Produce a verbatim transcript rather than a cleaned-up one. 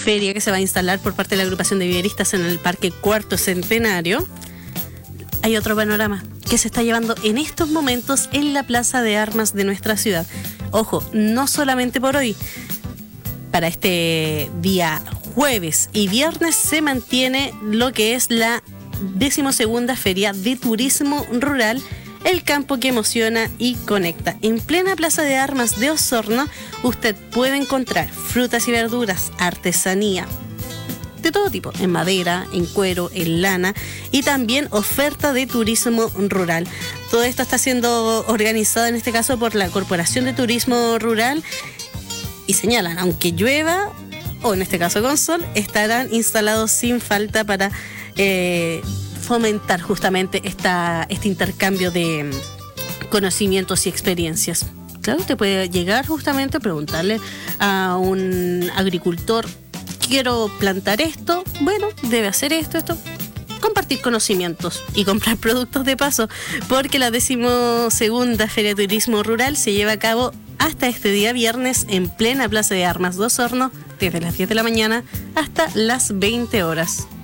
feria que se va a instalar por parte de la agrupación de viveristas en el Parque Cuarto Centenario, hay otro panorama que se está llevando en estos momentos en la Plaza de Armas de nuestra ciudad. Ojo, no solamente por hoy. Para este día jueves y viernes se mantiene lo que es la decimosegunda Feria de Turismo Rural, el campo que emociona y conecta. En plena Plaza de Armas de Osorno, usted puede encontrar frutas y verduras, artesanía de todo tipo, en madera, en cuero, en lana y también oferta de turismo rural. Todo esto está siendo organizado en este caso por la Corporación de Turismo Rural y señalan, aunque llueva o en este caso con sol, estarán instalados sin falta para eh, fomentar justamente esta, este intercambio de conocimientos y experiencias. Claro, usted puede llegar justamente a preguntarle a un agricultor: quiero plantar esto, bueno, debe hacer esto, esto, compartir conocimientos y comprar productos de paso, porque la decimosegunda Feria de Turismo Rural se lleva a cabo hasta este día viernes en plena Plaza de Armas de Osorno, desde las diez de la mañana hasta las veinte horas.